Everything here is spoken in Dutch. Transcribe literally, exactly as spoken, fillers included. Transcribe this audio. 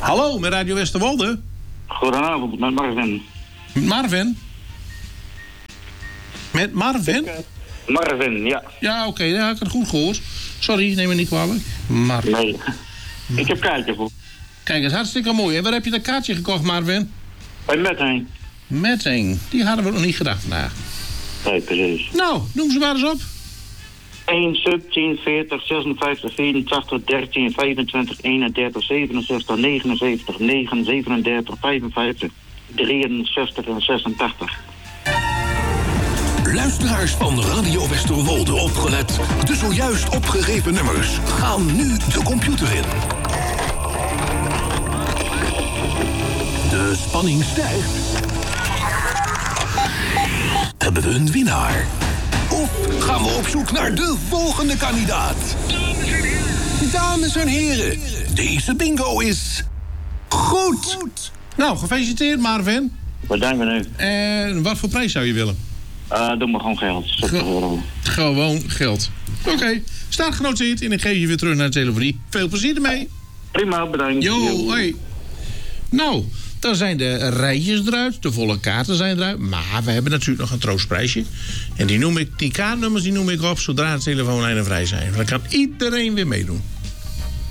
Hallo, met Radio Westerwolde. Goedenavond, met Marvin. Met Marvin? Met Marvin? Marvin, ja. Ja, oké, okay, ja, ik had het goed gehoord. Sorry, neem me niet kwalijk. Marvin. Nee, ik heb kaartje voor. Kijk, het is hartstikke mooi. En waar heb je dat kaartje gekocht, Marvin? Bij Metteng. Metteng, die hadden we nog niet gedacht vandaag. Nee, precies. Nou, noem ze maar eens op. één, zeventien, veertig, zesenvijftig, vierentachtig, dertien, vijfentwintig, eenendertig, zevenenzestig, negenenzeventig, negen, zevenendertig, vijfenvijftig, drieënzestig en zesentachtig. Luisteraars van Radio Westerwolde opgelet. De zojuist opgegeven nummers gaan nu de computer in. De spanning stijgt. Hebben we een winnaar? Of gaan we op zoek naar de volgende kandidaat? Dames en heren, deze bingo is goed. Nou, gefeliciteerd Marvin. Bedankt u. En wat voor prijs zou je willen? Uh, doe maar gewoon geld. Ge- gewoon geld. Oké, okay. Staat genoteerd en ik geef je weer terug naar de telefonie. Veel plezier ermee. Prima, bedankt. Jo, hoi. Nou, dan zijn de rijtjes eruit, de volle kaarten zijn eruit. Maar we hebben natuurlijk nog een troostprijsje. En die noem ik, die kaartnummers die noem ik op zodra de telefoonlijnen vrij zijn. Dan kan iedereen weer meedoen.